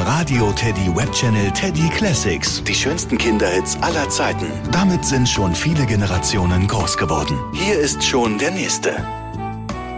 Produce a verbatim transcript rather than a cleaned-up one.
Radio Teddy Webchannel Teddy Classics. Die schönsten Kinderhits aller Zeiten. Damit sind schon viele Generationen groß geworden. Hier ist schon der nächste.